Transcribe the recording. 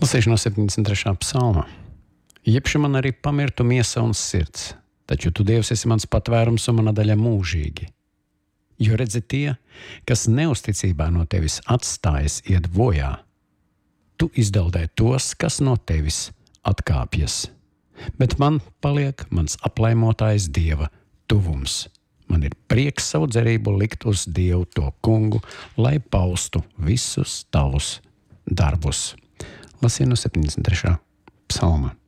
Lasīšu no 73. psalma. Jebši man arī pamirtu miesa un sirds, taču tu, Dievs, esi mans patvērums un mana daļa mūžīgi. Jo redzi tie, kas neusticībā no tevis atstājas iet bojā, tu izdaldē tos, kas no tevis atkāpjas. Bet man paliek mans aplaimotājs Dieva tuvums. Man ir prieks savu dzerību likt uz Dievu to kungu, lai paustu visus tavus darbus. Lasīju no 73. psalma.